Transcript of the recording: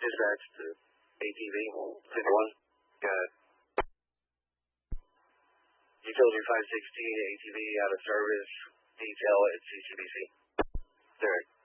Dispatch to ATV 51. Got it. Utility 516, ATV out of service. Detail at CCBC. Derek.